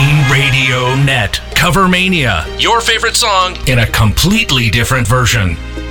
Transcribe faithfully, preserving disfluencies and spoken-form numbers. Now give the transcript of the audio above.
Teen Radio Net. Covermania. Your favorite song in a completely different version.